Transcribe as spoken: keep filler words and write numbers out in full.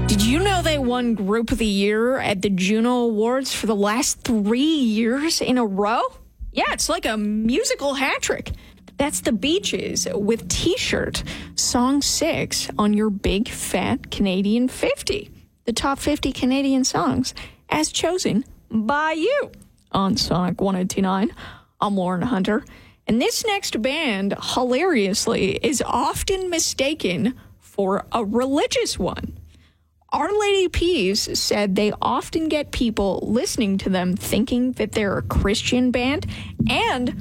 Did you know they won Group of the Year at the Juno Awards for the last three years in a row? Yeah, it's like a musical hat trick. That's the Beaches with T-Shirt, song six on your big fat Canadian fifty. The top fifty Canadian songs as chosen by you on Sonic one oh two nine. I'm Lauren Hunter. And this next band, hilariously, is often mistaken for a religious one. Our Lady Peas said they often get people listening to them thinking that they're a Christian band, and